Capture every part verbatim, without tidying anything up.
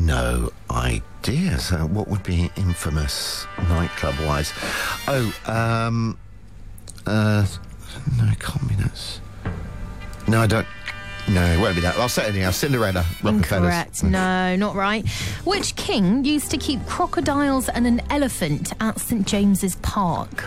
no idea. So what would be infamous nightclub-wise? Oh, um... Uh... No, it can't be that. No, I don't... No, it won't be that. I'll say anything else. Cinderella, Rockefellers. Incorrect. No, not right. Which king used to keep crocodiles and an elephant at St James's Park?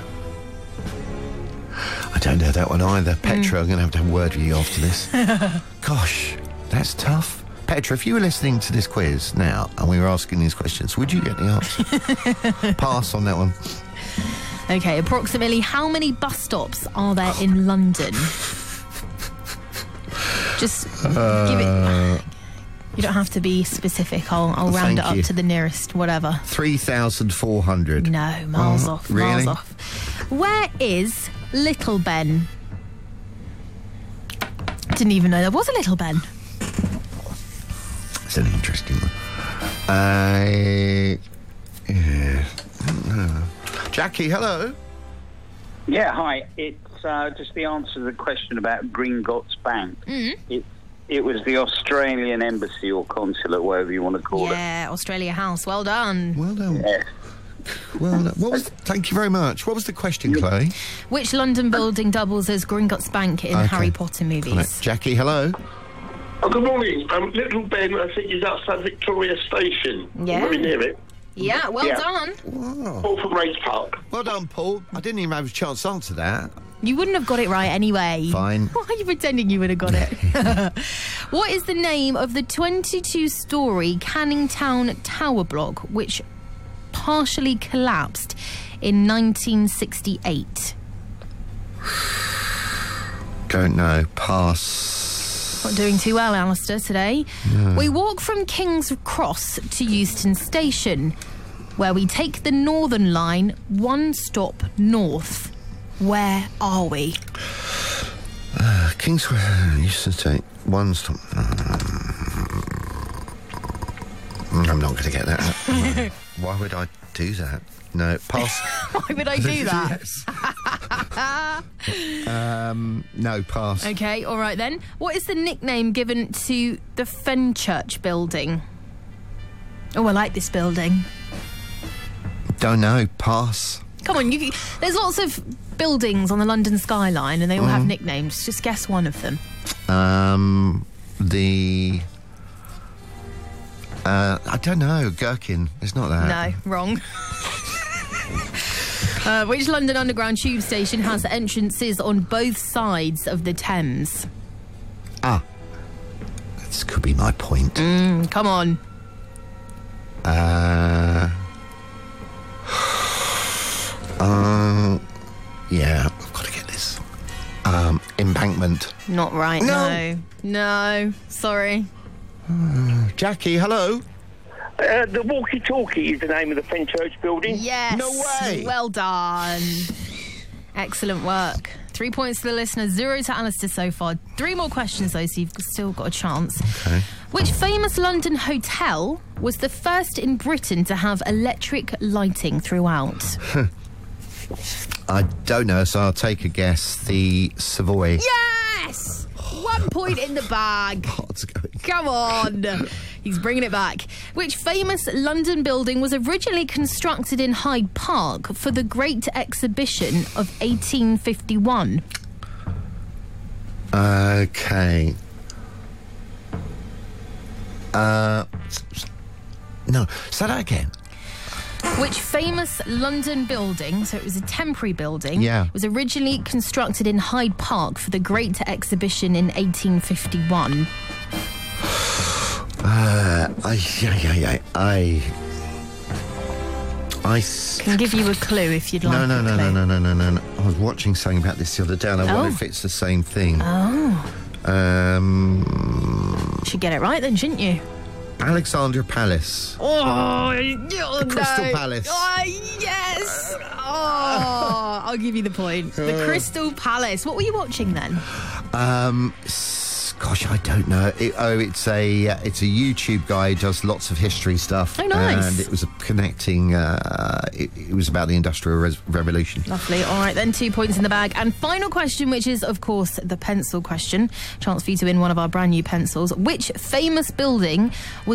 I don't know that one either. Petra, mm. I'm going to have to have a word with you after this. Gosh, that's tough. Petra, if you were listening to this quiz now and we were asking these questions, would you get the answer? Pass on that one. OK, approximately how many bus stops are there in London? Just uh, give it... You don't have to be specific. I'll, I'll round it up you. to the nearest whatever. three thousand four hundred. No, miles oh, off. Really? Miles off. Where is Little Ben? Didn't even know there was a Little Ben. It's an interesting one. Uh, yeah. No. Jackie, hello. Yeah, hi. It's uh, just the answer to the question about Gringotts Bank. Mm. It, it was the Australian embassy or consulate, whatever you want to call yeah, it. Yeah, Australia House. Well done. Well done. Yes. Well done. What was? Thank you very much. What was the question, Chloe? Which London building doubles as Gringotts Bank in okay. Harry Potter movies? Jackie, hello. Oh, good morning. Um, Little Ben, I think, is outside Victoria Station. Yeah. Very near it. Yeah, well yeah. done. Wow. Paul from Race Park. Well done, Paul. I didn't even have a chance to answer that. You wouldn't have got it right anyway. Fine. Why are you pretending you would have got it? What is the name of the twenty-two storey Canning Town tower block which partially collapsed in nineteen sixty-eight? Don't know. Pass. Not doing too well, Alistair, today. No. We walk from King's Cross to Euston Station, where we take the Northern Line one stop north. Where are we? Uh, King's Cross used to take one stop. I'm not going to get that. Why would I do that? No, pass. Why would I do that? Yes. um, no, pass. OK, all right then. What is the nickname given to the Fenchurch building? Oh, I like this building. Don't know, pass. Come on, you. There's lots of buildings on the London skyline and they all mm. have nicknames. Just guess one of them. Um, the... Uh, I don't know, Gherkin. It's not that. No, wrong. uh, which London Underground tube station has entrances on both sides of the Thames? Ah. This could be my point. Mm, come on. Uh... Uh... Yeah, I've got to get this. Um, Embankment. Not right, no. No, no sorry. Uh, Jackie, hello. Uh, the Walkie Talkie is the name of the Fenchurch building. Yes. No way. Well done. Excellent work. Three points to the listener, zero to Alistair so far. Three more questions, though, so you've still got a chance. Okay. Which famous London hotel was the first in Britain to have electric lighting throughout? I don't know, so I'll take a guess. The Savoy. Yes! One point in the bag. What's going on? Come on. He's bringing it back. Which famous London building was originally constructed in Hyde Park for the Great Exhibition of eighteen fifty-one? Okay. Uh, no, say that again. Which famous London building, so it was a temporary building, yeah. was originally constructed in Hyde Park for the Great Exhibition in eighteen fifty-one? Uh, I, yeah, yeah, yeah, I... I... Can give you a clue if you'd like no, no, a no, clue. no, no, no, no, no. I was watching something about this the other day and I oh. wonder if it's the same thing. Oh. Um... Should get it right then, shouldn't you? Alexandra Palace. Oh, the Crystal no. Palace. Oh, yes. Oh, I'll give you the point. The Crystal Palace. What were you watching then? Um, gosh, I don't know. It, oh, it's a uh, it's a YouTube guy who does lots of history stuff. Oh, nice. And it was a connecting. Uh, it, it was about the Industrial Res- Revolution. Lovely. All right, then two points in the bag. And final question, which is, of course, the pencil question. Chance for you to win one of our brand new pencils. Which famous building was